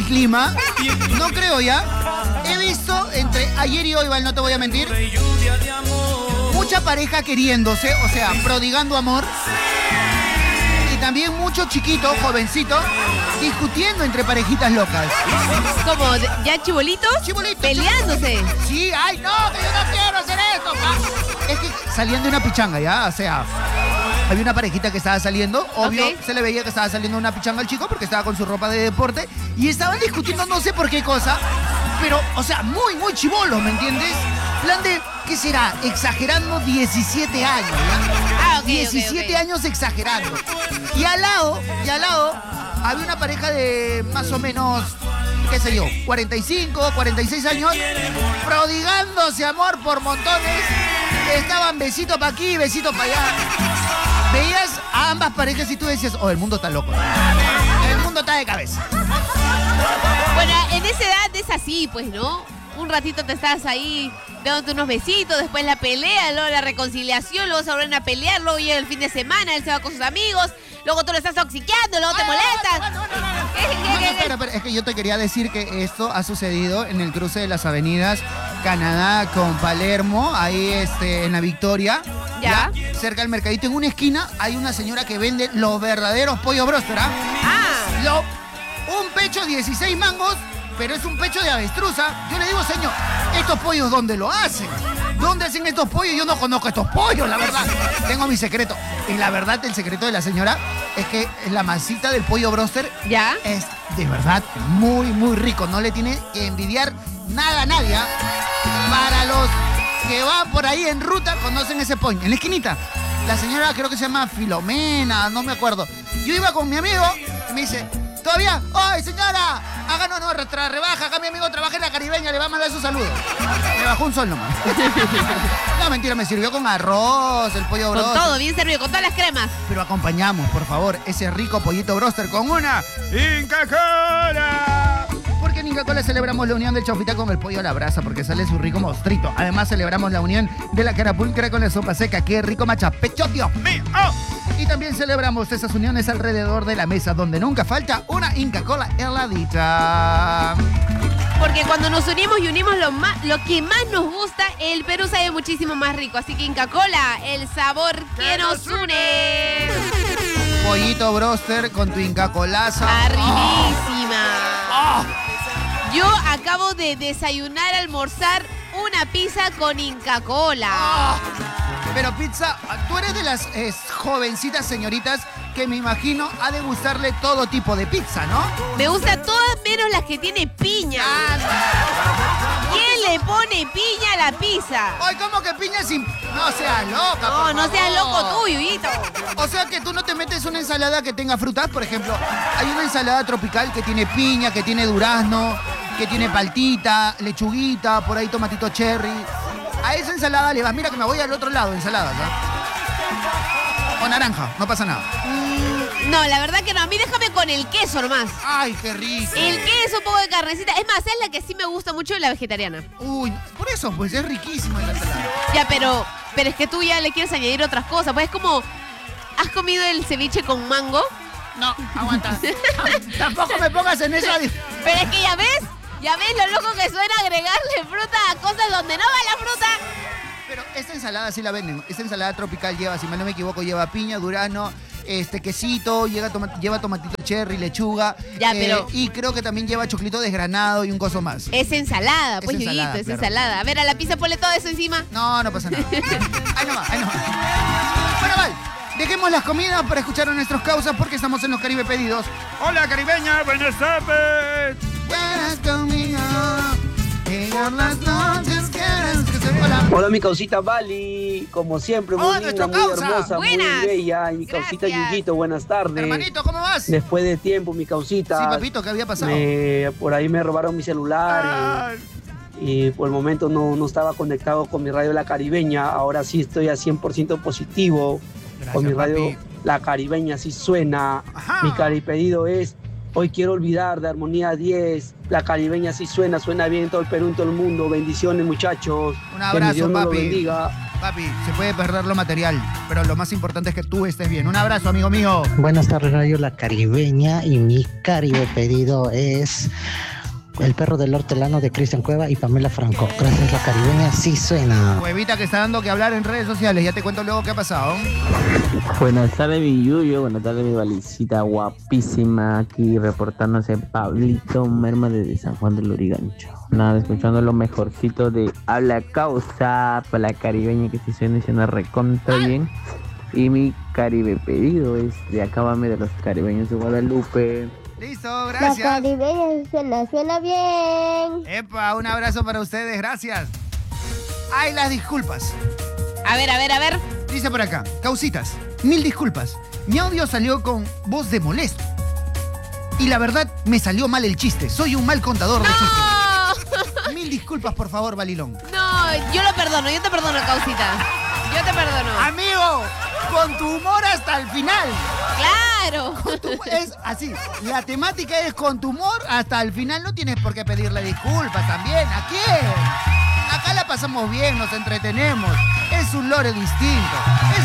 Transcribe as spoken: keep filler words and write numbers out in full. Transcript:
clima, no creo ya. He visto entre ayer y hoy, Val, no te voy a mentir, mucha pareja queriéndose, o sea, prodigando amor. Y también mucho chiquito, jovencito, discutiendo entre parejitas locas. ¿Cómo? ¿Ya chibolitos? Chibolitos. Peleándose. Sí, ay no, que yo no quiero hacer esto, pa. Es que salían de una pichanga, ya, o sea, había una parejita que estaba saliendo, obvio, Okay. se le veía que estaba saliendo una pichanga al chico porque estaba con su ropa de deporte y estaban discutiendo no sé por qué cosa, pero, o sea, muy, muy chibolos, ¿me entiendes? Plan de, ¿qué será? Exagerando diecisiete años, ¿ya? Ah, ok, diecisiete ok, ok. años exagerando. Y al lado, y al lado, había una pareja de más o menos, qué sé yo, cuarenta y cinco, cuarenta y seis años, prodigándose amor por montones. Estaban besito para aquí, besito para allá. Veías a ambas parejas y tú decías, oh, el mundo está loco. El mundo está de cabeza. Bueno, en esa edad es así, pues, ¿no? Un ratito te estás ahí dándote unos besitos, después la pelea, luego la reconciliación, luego se vuelven a pelear, luego llega el fin de semana, él se va con sus amigos, luego tú lo estás toxiqueando, luego te molestas. No, no, no, no, no. ¿Qué, qué, No, no, qué, espera, espera, es que yo te quería decir que esto ha sucedido en el cruce de las avenidas Canadá con Palermo, ahí este, en la Victoria. Ya. Cerca del mercadito, en una esquina, hay una señora que vende los verdaderos pollos broster, ¿ah? Ah, Lo, un pecho dieciséis mangos, pero es un pecho de avestruza. Yo le digo, señor, ¿estos pollos dónde lo hacen? ¿Dónde hacen estos pollos? Yo no conozco estos pollos, la verdad. Tengo mi secreto. Y la verdad, el secreto de la señora es que la masita del pollo broster ya. es de verdad muy, muy rico. No le tiene que envidiar nada a nadie, ¿ah? Para los que van por ahí en ruta, conocen ese point. En la esquinita. La señora creo que se llama Filomena, no me acuerdo. Yo iba con mi amigo y me dice, ¿todavía? ¡Ay, señora! Háganos no, nuestra rebaja. Acá mi amigo trabaja en la Caribeña, le va a mandar su saludo. Me bajó un sol nomás. No, mentira, me sirvió con arroz, el pollo Con broster. todo, bien servido, con todas las cremas. Pero acompañamos, por favor, ese rico pollito broster con una Inca Cola. Porque en Inca Cola celebramos la unión del chaufita con el pollo a la brasa, porque sale su rico mostrito. Además celebramos la unión de la carapulcra con la sopa seca. ¡Qué rico machapecho, Dios mío! Y también celebramos esas uniones alrededor de la mesa, donde nunca falta una Inca Cola heladita. Porque cuando nos unimos y unimos lo, más, lo que más nos gusta, el Perú sabe muchísimo más rico. Así que Inca Cola, el sabor que nos une. Pollito broster con tu Inca Colaza. Arribísima. ¡Oh! Yo acabo de desayunar, almorzar una pizza con Inca Cola. ¡Oh! Pero pizza, tú eres de las eh, jovencitas señoritas que me imagino ha de gustarle todo tipo de pizza, ¿no? Me gusta todas menos las que tiene piña. ¿Quién le pone piña a la pizza? Ay, ¿cómo que piña sin...? No seas loca, No, por no seas favor. loco tú, Yuyito. O sea que tú no te metes una ensalada que tenga frutas, por ejemplo. Hay una ensalada tropical que tiene piña, que tiene durazno, que tiene paltita, lechuguita, por ahí tomatito cherry. A esa ensalada le vas, mira que me voy al otro lado, ensaladas, ¿ah? O naranja, no pasa nada. Mm, no, la verdad que no. A mí déjame con el queso nomás. Ay, qué rico. El queso, un poco de carnecita. Es más, es la que sí me gusta mucho, la vegetariana. Uy, por eso, pues es riquísima la ensalada. Ya, pero, pero es que tú ya le quieres añadir otras cosas. Pues es como, ¿has comido el ceviche con mango? No, aguanta. Tampoco me pongas en esa... Pero es que ya ves, ya ves lo loco que suena agregarle fruta a cosas donde no va la fruta. Pero esta ensalada sí la venden. Esta ensalada tropical lleva, si mal no me equivoco, lleva piña, durazno, este quesito, lleva, toma- lleva tomatito cherry, lechuga. Ya, eh, pero- Y creo que también lleva choclito desgranado y un coso más. Es ensalada, pues, Es Yuyito, ensalada, es claro. ensalada. A ver, a la pizza ponle todo eso encima. No, no pasa nada. Ahí nomás, ahí nomás. Bueno, vale. Dejemos las comidas para escuchar a nuestros causas porque estamos en los Caribe Pedidos. Hola, caribeña, buenas tardes. Buenas conmigo. Llegan las noches, quieres que se... Hola. Hola, mi causita Bali, como siempre, muy Oh, linda, nuestro muy causa. hermosa, Buenas. muy bella. Y mi causita Gracias. Yuyito, buenas tardes. Hermanito, ¿cómo vas? Después de tiempo, mi causita. Sí, papito, ¿qué había pasado? me- por ahí me robaron mi celular Ay. y, y por el momento no, no estaba conectado con mi radio La Caribeña. Ahora sí estoy a cien por ciento positivo Gracias, con mi radio papi. La Caribeña, sí suena. Ajá. Mi caripedido es: hoy quiero olvidar de Armonía diez. La Caribeña sí suena, suena bien en todo el Perú, en todo el mundo. Bendiciones, muchachos. Un Que abrazo, mi Dios nos lo papi. bendiga. Papi, se puede perder lo material, pero lo más importante es que tú estés bien. Un abrazo, amigo mío. Buenas tardes, Radio La Caribeña, y mi Caribe pedido es El perro del hortelano de Cristian Cueva y Pamela Franco. Gracias, La Caribeña, sí suena. Cuevita que está dando que hablar en redes sociales, ya te cuento luego qué ha pasado. Buenas tardes, mi Yuyo, buenas tardes, mi Valicita guapísima, aquí reportándose Pablito Merma desde San Juan del Lurigancho. Nada, escuchando lo mejorcito de Habla Causa para La Caribeña, que se suena y suena recontra bien. Y mi Caribe pedido es de Acábame de los Caribeños de Guadalupe. Listo, gracias. La Caribeña suena, suena bien. Epa, un abrazo para ustedes, gracias. Ay, las disculpas. A ver, a ver, a ver. Dice por acá, Causitas, mil disculpas. Mi audio salió con voz de molesto. Y la verdad, me salió mal el chiste. Soy un mal contador de chistes. Mil disculpas, por favor, Balilón. No, yo lo perdono, yo te perdono, Causita. Yo te perdono. Amigo, con tu humor hasta el final. ¡Claro! Con tu- es así, la temática es con tu humor hasta el final. No tienes por qué pedirle disculpas también. ¿A quién? Acá la pasamos bien, nos entretenemos. Es un lore distinto. Es